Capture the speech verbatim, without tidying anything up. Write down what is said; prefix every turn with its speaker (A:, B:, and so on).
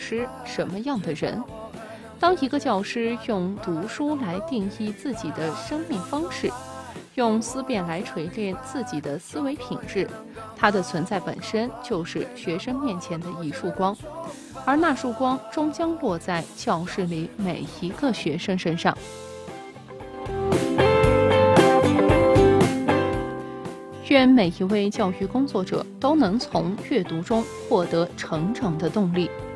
A: 师，什么样的人。当一个教师用读书来定义自己的生命方式，用思辨来锤炼自己的思维品质，他的存在本身就是学生面前的一束光，而那束光终将落在教室里每一个学生身上。愿每一位教育工作者都能从阅读中获得成长的动力。